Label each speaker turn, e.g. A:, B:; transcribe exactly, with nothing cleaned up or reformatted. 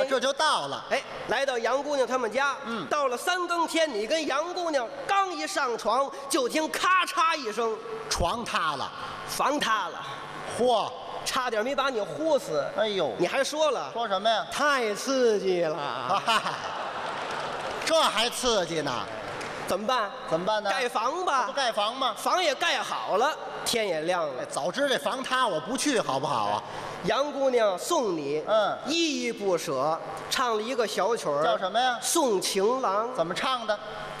A: 天这就到了。
B: 哎，来到杨姑娘他们家，
A: 嗯
B: 到了三更天，你跟杨姑娘刚一上床，就听咔嚓一声，
A: 床塌了，
B: 房塌了，
A: 嚯！
B: 差点没把你呼死。
A: 哎呦，
B: 你还说了，
A: 说什么呀？
B: 太刺激了，
A: 哈哈，这还刺激呢？
B: 怎么办？
A: 怎么办呢？
B: 盖房吧
A: 不，盖房吗？
B: 房也盖好了，天也亮了
A: 哎，。早知这房塌，我不去好不好啊？
B: 杨姑娘送你，
A: 嗯
B: 依依不舍，唱了一个小曲儿，
A: 叫什么呀？
B: 送情郎。
A: 怎么唱的？